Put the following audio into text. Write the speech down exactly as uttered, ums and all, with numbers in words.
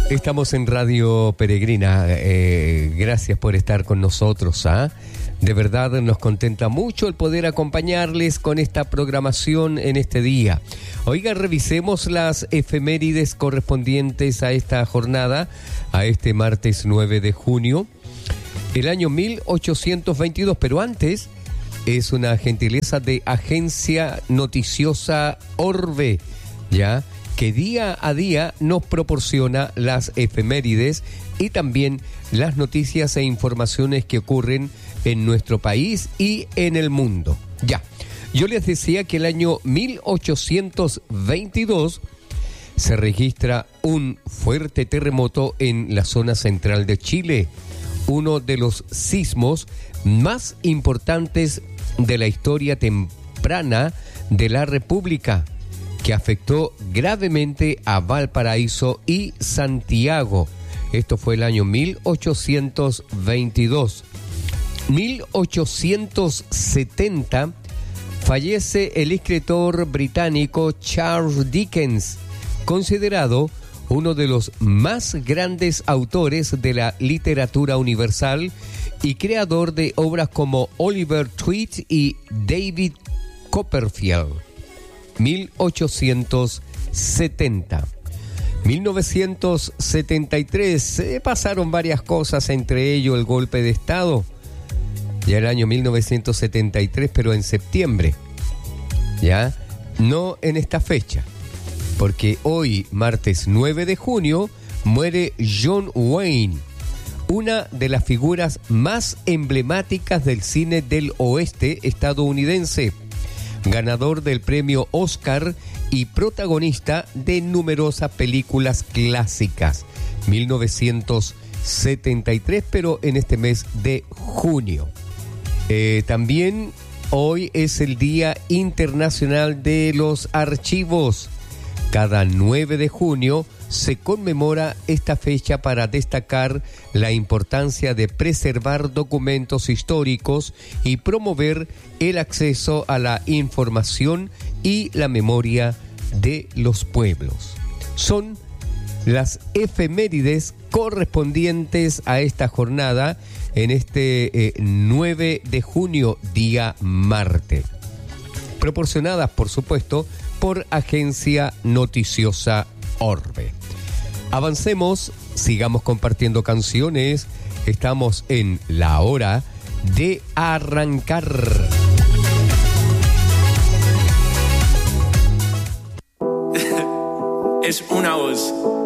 Estamos en Radio Peregrina. Eh, gracias por estar con nosotros. ¿ah? De verdad nos contenta mucho el poder acompañarles con esta programación en este día. Oiga, revisemos las efemérides correspondientes a esta jornada, a este martes nueve de junio, el año mil ochocientos veintidós. Pero antes, es una gentileza de Agencia Noticiosa Orbe, ¿ya?, que día a día nos proporciona las efemérides y también las noticias e informaciones que ocurren en nuestro país y en el mundo. Ya, yo les decía que el año mil ochocientos veintidós se registra un fuerte terremoto en la zona central de Chile, uno de los sismos más importantes de la historia temprana de la República, que afectó gravemente a Valparaíso y Santiago. Esto fue el año mil ochocientos veintidós. mil ochocientos setenta fallece el escritor británico Charles Dickens, considerado uno de los más grandes autores de la literatura universal y creador de obras como Oliver Twist y David Copperfield. mil ochocientos setenta. mil novecientos setenta y tres, eh, pasaron varias cosas, entre ello el golpe de Estado, ya el año mil novecientos setenta y tres, pero en septiembre, ya, no en esta fecha, porque hoy, martes nueve de junio, muere John Wayne, una de las figuras más emblemáticas del cine del oeste estadounidense, ganador del premio Oscar y protagonista de numerosas películas clásicas. mil novecientos setenta y tres, pero en este mes de junio. Eh, también hoy es el Día Internacional de los Archivos. Cada nueve de junio se conmemora esta fecha para destacar la importancia de preservar documentos históricos y promover el acceso a la información y la memoria de los pueblos. Son las efemérides correspondientes a esta jornada en este eh, nueve de junio, día martes, proporcionadas, por supuesto, por Agencia Noticiosa Orbe. Avancemos, sigamos compartiendo canciones. Estamos en la hora de arrancar. Es una voz.